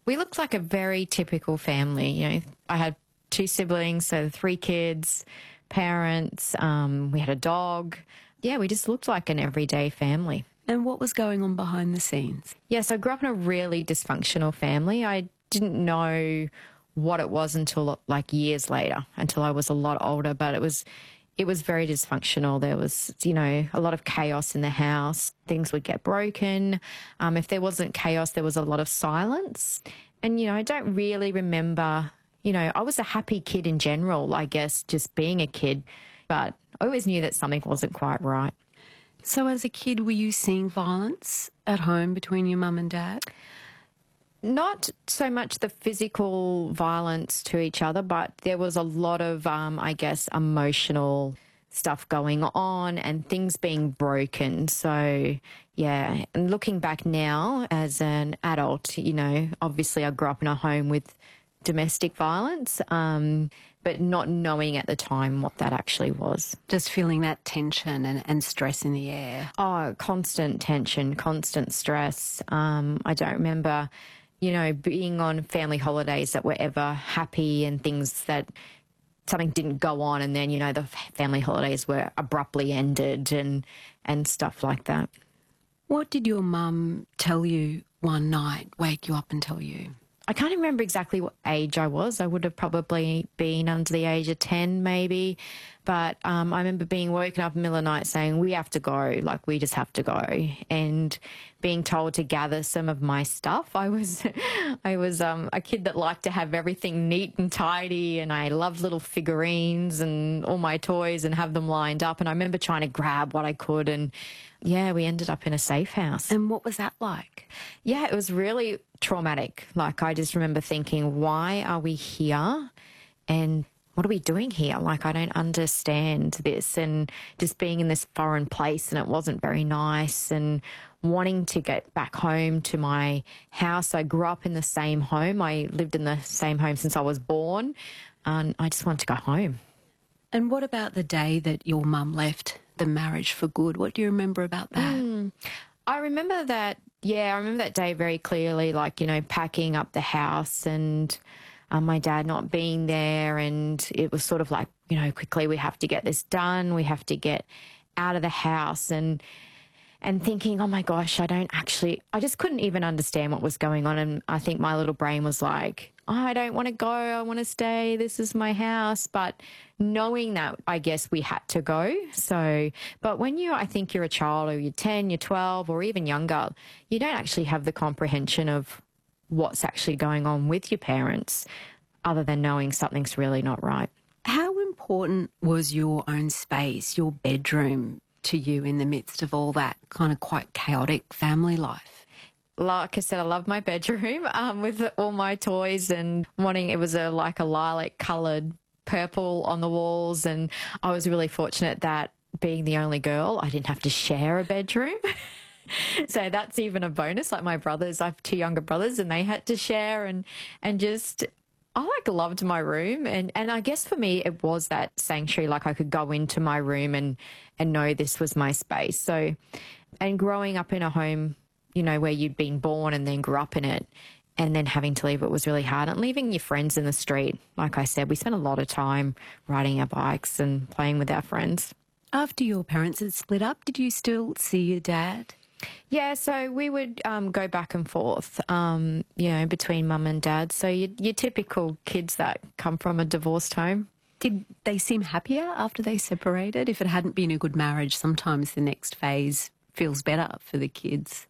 We looked like a very typical family. I had two siblings, so 3 kids, parents, we had a dog. Yeah, we just looked like an everyday family. And what was going on behind the scenes? Yes, I grew up in a really dysfunctional family. I didn't know what it was until like years later, until I was a lot older, but it was very dysfunctional. There was, a lot of chaos in the house. Things would get broken. If there wasn't chaos, there was a lot of silence. And, I don't really remember, I was a happy kid in general, I guess, just being a kid, but I always knew that something wasn't quite right. So as a kid, were you seeing violence at home between your mum and dad? Not so much the physical violence to each other, but there was a lot of, I guess, emotional stuff going on and things being broken. So, yeah, and looking back now as an adult, obviously I grew up in a home with domestic violence, but not knowing at the time what that actually was. Just feeling that tension and stress in the air. Oh, constant tension, constant stress. I don't remember, being on family holidays that were ever happy and things that something didn't go on and then, the family holidays were abruptly ended and stuff like that. What did your mum tell you one night, wake you up and tell you? I can't remember exactly what age I was. I would have probably been under the age of 10 maybe. But I remember being woken up in the middle of the night saying, we have to go, like we just have to go. And being told to gather some of my stuff. I was a kid that liked to have everything neat and tidy, and I loved little figurines and all my toys and have them lined up. And I remember trying to grab what I could, and yeah, we ended up in a safe house. And what was that like? Yeah, it was really traumatic. Like, I just remember thinking, why are we here? And what are we doing here? Like, I don't understand this. And just being in this foreign place, and it wasn't very nice, and wanting to get back home to my house. I grew up in the same home. I lived in the same home since I was born. And I just wanted to go home. And what about the day that your mum left the marriage for good? What do you remember about that? I remember that, I remember that day very clearly, like, packing up the house and my dad not being there. And it was sort of like, quickly, we have to get this done. We have to get out of the house, and thinking, oh my gosh, I just couldn't even understand what was going on. And I think my little brain was like, oh, I don't want to go. I want to stay. This is my house. But knowing that, I guess we had to go. So, but when I think you're a child, or you're 10, you're 12, or even younger, you don't actually have the comprehension of what's actually going on with your parents, other than knowing something's really not right. How important was your own space, your bedroom, to you in the midst of all that kind of quite chaotic family life? Like I said, I love my bedroom with all my toys, and it was like a lilac coloured purple on the walls. And I was really fortunate that, being the only girl, I didn't have to share a bedroom. So that's even a bonus. Like my brothers, I have 2 younger brothers, and they had to share, and just, I loved my room. And I guess for me, it was that sanctuary. Like, I could go into my room and know this was my space. So, and growing up in a home, where you'd been born and then grew up in it, and then having to leave it was really hard. And leaving your friends in the street, like I said, we spent a lot of time riding our bikes and playing with our friends. After your parents had split up, did you still see your dad? Yeah, so we would go back and forth, between mum and dad. So your typical kids that come from a divorced home. Did they seem happier after they separated? If it hadn't been a good marriage, sometimes the next phase feels better for the kids.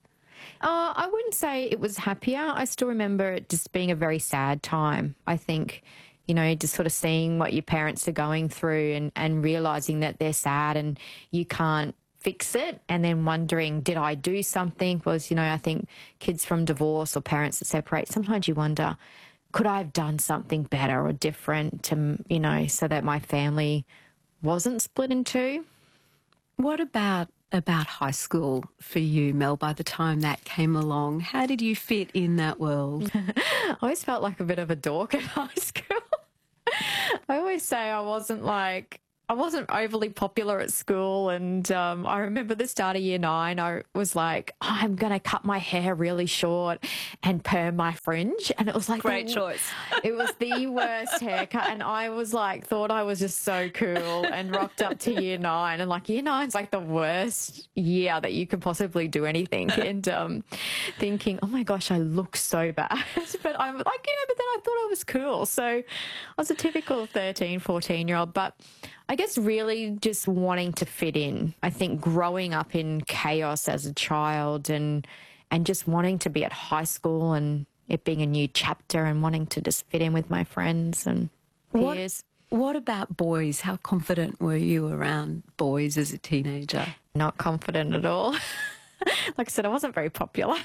I wouldn't say it was happier. I still remember it just being a very sad time. I think, just sort of seeing what your parents are going through and realising that they're sad and you can't fix it, and then wondering, did I do something? Was, I think kids from divorce or parents that separate, sometimes you wonder, could I have done something better or different to, so that my family wasn't split in two? What about high school for you, Mel, by the time that came along? How did you fit in that world? I always felt like a bit of a dork at high school. I always say I wasn't like I wasn't overly popular at school, and I remember the start of year 9, I was like, "Oh, I'm going to cut my hair really short and perm my fringe," and it was like Great choice. It was the worst haircut, and I was like, thought I was just so cool, and rocked up to year 9, and like year 9's like the worst year that you could possibly do anything, and thinking, oh my gosh, I look so bad, but I'm like, but then I thought I was cool, so I was a typical 13, 14-year-old, but I guess really just wanting to fit in. I think growing up in chaos as a child and just wanting to be at high school and it being a new chapter and wanting to just fit in with my friends and peers. What about boys? How confident were you around boys as a teenager? Not confident at all. Like I said, I wasn't very popular.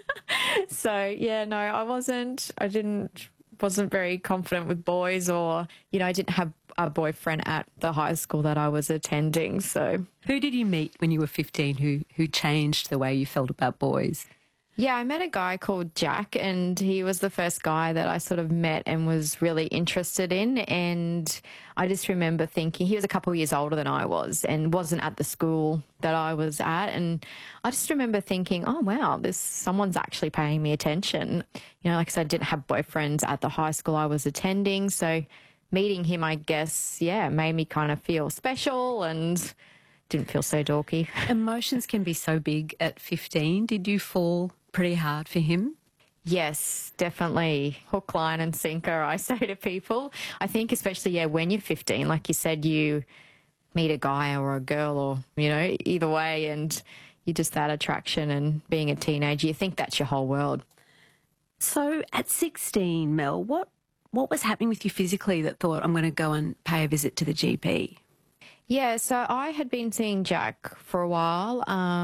So yeah, no, I wasn't very confident with boys, or, I didn't have a boyfriend at the high school that I was attending. So who did you meet when you were 15 who changed the way you felt about boys? Yeah, I met a guy called Jack, and he was the first guy that I sort of met and was really interested in. And I just remember thinking, he was a couple of years older than I was and wasn't at the school that I was at. And I just remember thinking, oh, wow, someone's actually paying me attention. Like I said, I didn't have boyfriends at the high school I was attending. So meeting him, I guess, made me kind of feel special and didn't feel so dorky. Emotions can be so big at 15. Did you fall pretty hard for him? Yes, definitely. Hook, line and sinker, I say to people. I think especially, when you're 15, like you said, you meet a guy or a girl or, either way, and you just that attraction, and being a teenager, you think that's your whole world. So at 16, Mel, what was happening with you physically that thought, I'm going to go and pay a visit to the GP? Yeah, so I had been seeing Jack for a while.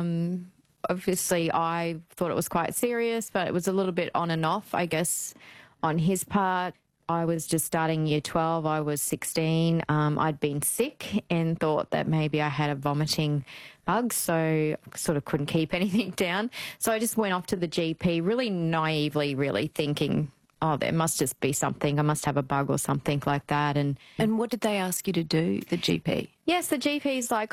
Obviously, I thought it was quite serious, but it was a little bit on and off, I guess, on his part. I was just starting year 12. I was 16. I'd been sick and thought that maybe I had a vomiting bug, so I sort of couldn't keep anything down. So I just went off to the GP, really naively, really thinking, oh, there must just be something. I must have a bug or something like that. And what did they ask you to do, the GP? Yes, the GP's like,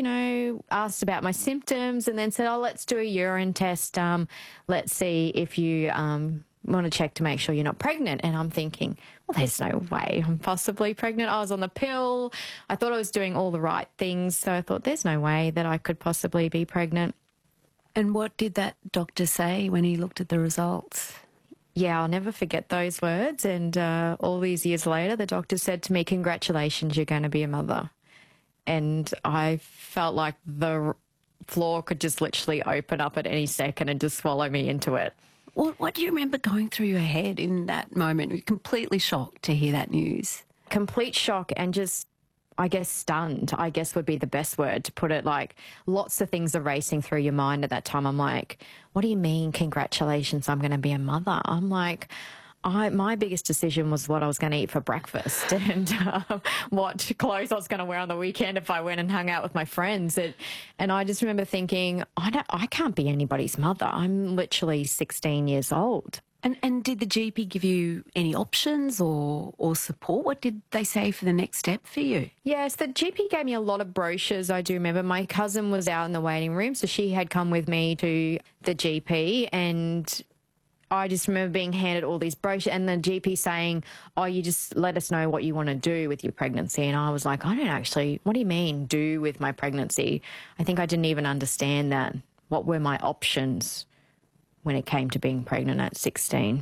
asked about my symptoms and then said, oh, let's do a urine test. Let's see if you want to check to make sure you're not pregnant. And I'm thinking, well, there's no way I'm possibly pregnant. I was on the pill. I thought I was doing all the right things. So I thought there's no way that I could possibly be pregnant. And what did that doctor say when he looked at the results? Yeah, I'll never forget those words. And all these years later, the doctor said to me, congratulations, you're going to be a mother. And I felt like the floor could just literally open up at any second and just swallow me into it. What do you remember going through your head in that moment? You're completely shocked to hear that news. Complete shock and just, I guess, stunned, I guess would be the best word to put it. Like, lots of things are racing through your mind at that time. I'm like, what do you mean, congratulations, I'm going to be a mother? I'm like, my biggest decision was what I was going to eat for breakfast and what clothes I was going to wear on the weekend if I went and hung out with my friends. And I just remember thinking, I can't be anybody's mother. I'm literally 16 years old. And did the GP give you any options or support? What did they say for the next step for you? Yes, the GP gave me a lot of brochures. I do remember my cousin was out in the waiting room, so she had come with me to the GP, and I just remember being handed all these brochures and the GP saying, oh, you just let us know what you want to do with your pregnancy. And I was like, I don't actually, what do you mean do with my pregnancy? I think I didn't even understand that. What were my options when it came to being pregnant at 16?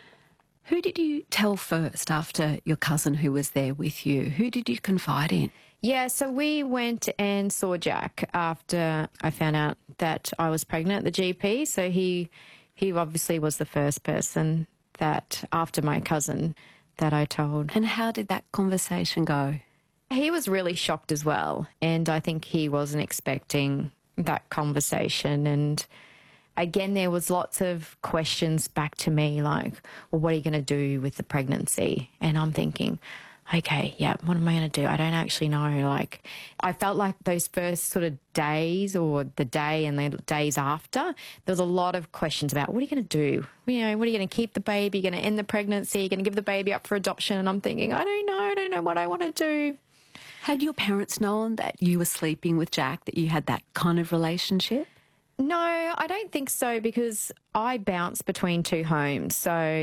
Who did you tell first after your cousin who was there with you? Who did you confide in? Yeah, so we went and saw Jack after I found out that I was pregnant at the GP. So he obviously was the first person that, after my cousin, that I told. And how did that conversation go? He was really shocked as well, and I think he wasn't expecting that conversation. And again, there was lots of questions back to me like, well, what are you going to do with the pregnancy? And I'm thinking, okay, yeah, what am I going to do? I don't actually know. Like, I felt like those first sort of days, or the day and the days after, there was a lot of questions about, what are you going to do? What are you going to keep the baby? You're going to end the pregnancy? You're going to give the baby up for adoption? And I'm thinking, I don't know what I want to do. Had your parents known that you were sleeping with Jack, that you had that kind of relationship? No, I don't think so, because I bounce between two homes. So